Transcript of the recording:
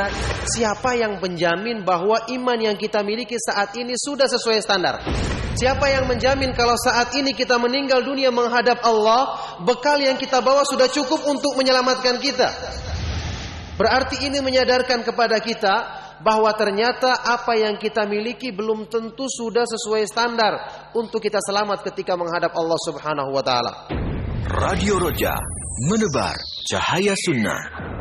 bertanya, siapa yang menjamin bahwa iman yang kita miliki saat ini sudah sesuai standar? Siapa yang menjamin kalau saat ini kita meninggal dunia menghadap Allah, bekal yang kita bawa sudah cukup untuk menyelamatkan kita? Berarti ini menyadarkan kepada kita bahwa ternyata apa yang kita miliki belum tentu sudah sesuai standar untuk kita selamat ketika menghadap Allah Subhanahu wa taala. Radio Roja, menebar cahaya sunnah.